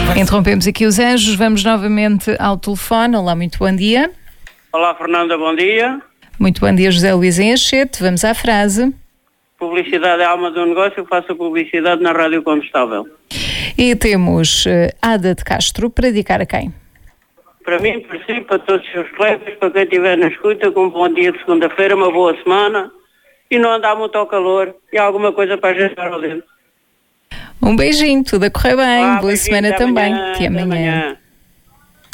Interrompemos aqui os anjos, vamos novamente ao telefone. Olá, muito bom dia. Olá, Fernanda, bom dia. Muito bom dia, José Luís em Achete. Vamos à frase. Publicidade é a alma do negócio, faça publicidade na Rádio Combustável. E temos Ada de Castro para dedicar a quem? Para mim, para si, para todos os seus colegas, para quem estiver na escuta, com um bom dia de segunda-feira, uma boa semana e não andar muito ao calor e alguma coisa para ajeitar ao dentro. Um beijinho, tudo a correr bem. Boa semana também. Até amanhã.